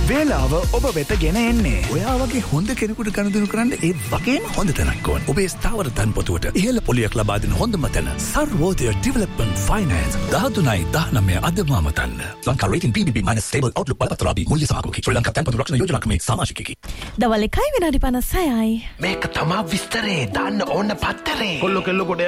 වේලාව ඔබ වෙත ගෙන එන්නේ. ඔයා වගේ හොඳ කෙනෙකුට ගනුදෙනු කරන්න ඒ වගේම හොඳ තැනක් ඕන. ඔබේ ස්ථාවර තන්පොතුවට ඉහළ පොලියක් ලබා දෙන හොඳම තැන Sarvodaya development finance 13/19 අදමාම තන්න. Lanka rating BBB- stable outlook බලපත්‍රාදී මුල්‍ය සමාගමකි. ශ්‍රී ලංකා තන්පතු රක්ෂණ යෝජනා ක්‍රමේ සමාජිකයෙකි. දවල් 1:56. මේක තමා විස්තරේ දාන්න ඕන පත්තරේ. කොල්ල කෙල්ල කොට